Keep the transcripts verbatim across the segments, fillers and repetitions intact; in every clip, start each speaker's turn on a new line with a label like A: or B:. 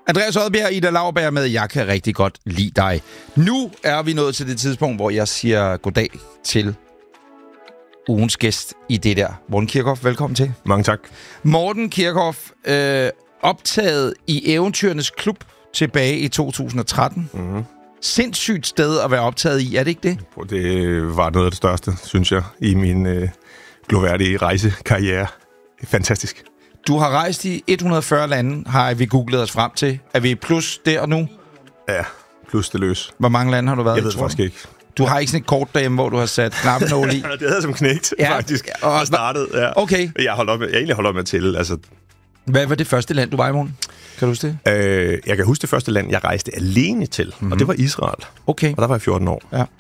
A: Andreas Odbjerg, Ida Lauberg med Jeg kan rigtig godt lide dig. Nu er vi nået til det tidspunkt, hvor jeg siger goddag til ugens gæst i det der. Morten Kirchhoff, velkommen til.
B: Mange tak.
A: Morten Kirchhoff, øh, optaget i Eventyrenes Klub tilbage i to tusind og tretten.
B: Mm-hmm.
A: Sindssygt sted at være optaget i, er det ikke det?
B: Det var noget af det største, synes jeg, i min øh, gloværdige rejsekarriere. Fantastisk.
A: Du har rejst i et hundrede og fyrre lande, har vi googlet os frem til. Er vi plus der nu?
B: Ja, plus det løs.
A: Hvor mange lande har du været
B: jeg
A: i?
B: Jeg ved faktisk ikke.
A: Du har ikke sådan et kort derhjemme, hvor du har sat knappenål i?
B: Det havde jeg som knægt, ja, faktisk, og, og startet. Ja.
A: Okay.
B: Jeg har egentlig holdt op med at tælle. Altså.
A: Hvad var det første land, du var i, morgen? Kan du huske det?
B: Øh, jeg kan huske det første land, jeg rejste alene til, mm-hmm. og det var Israel.
A: Okay.
B: Og der var jeg fjorten år.
A: Ja.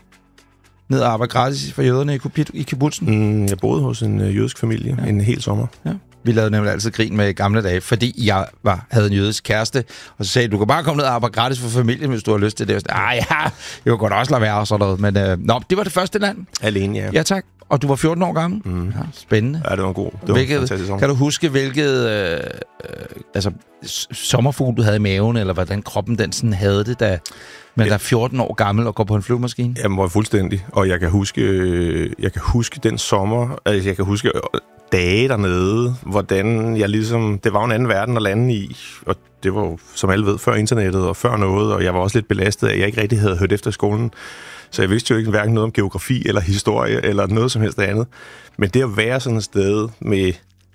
A: Ned og arbejde gratis for jøderne i kibbutzen?
B: Mm, jeg boede hos en øh, jødisk familie ja. en hel sommer. Ja.
A: Vi lavede nemlig altid grin med gamle dage, fordi jeg var, havde en jødisk kæreste, og så sagde du kan bare komme ned og arbejde gratis for familien, hvis du har lyst til det. Og så, ah ja, jeg kunne godt også lade være og sådan noget. Men øh, nå, det var det første land.
B: Alene, ja.
A: Ja, tak. Og du var fjorten år gammel? Mm. Ja, spændende.
B: Ja, det var god. Det var
A: hvilket,
B: fantastisk sommer.
A: Kan du huske, hvilket øh, øh, altså, sommerfugl du havde i maven, eller hvordan kroppen den sådan havde det, da man ja. er fjorten år gammel og går på en flyvemaskine?
B: Jamen, var fuldstændig. Og jeg kan huske, øh, jeg kan huske den sommer, altså jeg kan huske dage dernede, hvordan jeg ligesom, det var en anden verden at lande i, og det var jo, som alle ved, før internettet og før noget, og jeg var også lidt belastet af, at jeg ikke rigtig havde hørt efter skolen. Så jeg vidste jo ikke hverken noget om geografi eller historie eller noget som helst andet. Men det at være sådan et sted med,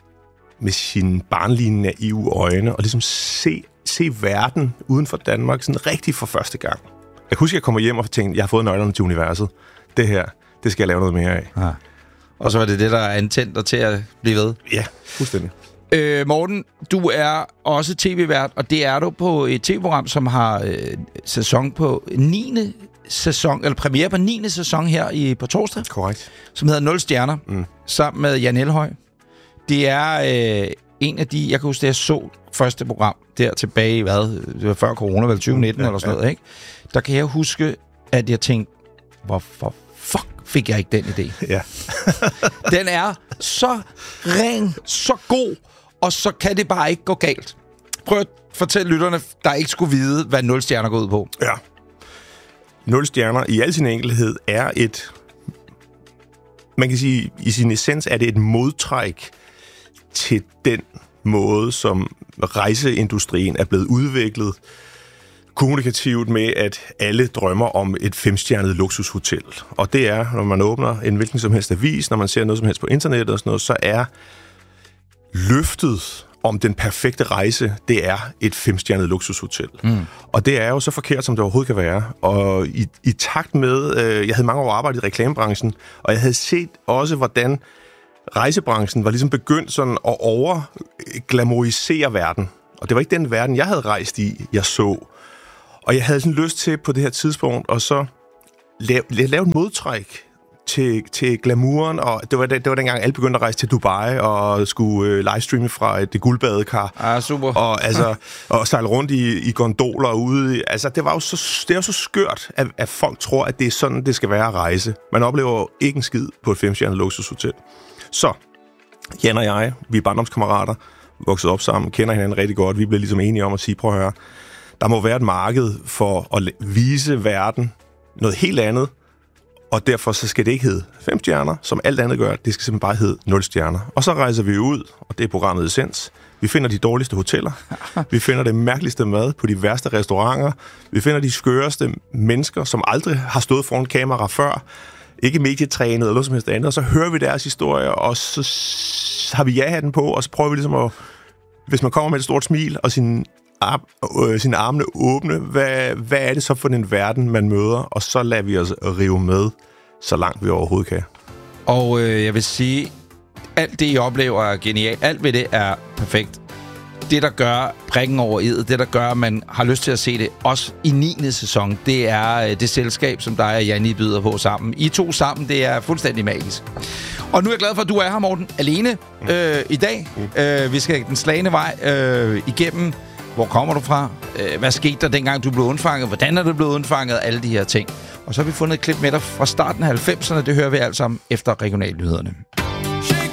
B: med sine barnlige naive øjne og ligesom se, se verden uden for Danmark sådan rigtig for første gang. Jeg husker, jeg kommer hjem og tænkte, jeg har fået nøglerne til universet. Det her, det skal jeg lave noget mere af. Ja.
A: Og så var det det, der er antændt dig til at blive ved?
B: Ja, fuldstændig.
A: Øh, Morten, du er også tv-vært, og det er du på et tv-program, som har øh, sæson på niende sæson, eller premiere på niende sæson her i, på torsdag.
B: Korrekt.
A: Som hedder Nul Stjerner, mm. sammen med Jan Elhøj. Det er øh, en af de, jeg kan huske, det jeg så første program der tilbage i, hvad, det var før corona, vel tyve nitten ja, eller sådan ja. noget, ikke? Der kan jeg huske, at jeg tænkte, hvorfor fuck fik jeg ikke den idé?
B: Ja.
A: Den er så ren, så god, og så kan det bare ikke gå galt. Prøv at fortælle lytterne, der ikke skulle vide, hvad Nul Stjerner går ud på.
B: Ja. Nul Stjerner i al sin enkelhed er et, man kan sige, i sin essens er det et modtræk til den måde, som rejseindustrien er blevet udviklet kommunikativt med, at alle drømmer om et femstjernet luksushotel. Og det er, når man åbner en hvilken som helst avis, når man ser noget som helst på internettet og sådan noget, så er løftet om den perfekte rejse, det er et femstjernet luksushotel. Mm. Og det er jo så forkert, som det overhovedet kan være. Og i, i takt med, øh, jeg havde mange år arbejdet i reklamebranchen, og jeg havde set også, hvordan rejsebranchen var ligesom begyndt sådan at overglamorisere verden. Og det var ikke den verden, jeg havde rejst i, jeg så. Og jeg havde sådan lyst til på det her tidspunkt at så lave, lave et modtræk til, til glamouren, og det var, det var dengang, alle begyndte at rejse til Dubai og skulle øh, livestreame fra et guldbadekar.
A: Ah, super.
B: Og, altså, og sejle rundt i, i gondoler ude. Altså, det var jo så, det er jo så skørt, at, at folk tror, at det er sådan, det skal være at rejse. Man oplever jo ikke en skid på et femstjernet luksushotel. Så, Jan og jeg, vi er barndomskammerater, vokset op sammen, kender hinanden rigtig godt. Vi blev ligesom enige om at sige, prøv at høre, der må være et marked for at vise verden noget helt andet, og derfor så skal det ikke hedde fem stjerner, som alt andet gør. Det skal simpelthen bare hedde nul stjerner. Og så rejser vi ud, og det er programmet Essens. Vi finder de dårligste hoteller. Vi finder det mærkeligste mad på de værste restauranter. Vi finder de skøreste mennesker, som aldrig har stået foran kamera før. Ikke medietrænet eller noget som helst andet. Og så hører vi deres historier, og så har vi ja-hatten på, og så prøver vi ligesom at, hvis man kommer med et stort smil og sin øh, sine armene åbne, hvad, hvad er det så for en verden, man møder? Og så lader vi os rive med, så langt vi overhovedet kan.
A: Og øh, jeg vil sige, alt det, I oplever, er genialt. Alt ved det er perfekt. Det, der gør prikken over i'et, det, der gør, at man har lyst til at se det, også i niende sæson, det er øh, det selskab, som dig og Janni byder på sammen. I to sammen, det er fuldstændig magisk. Og nu er jeg glad for, at du er her, Morten, alene øh, i dag. Mm. Øh, vi skal den slagne vej øh, igennem. Hvor kommer du fra? Øh, hvad skete der, dengang du blev undfanget? Hvordan er du blevet undfanget? Alle de her ting. Og så har vi fundet et klip med dig fra starten af halvfemserne. Det hører vi alt sammen efter regionalnyhederne.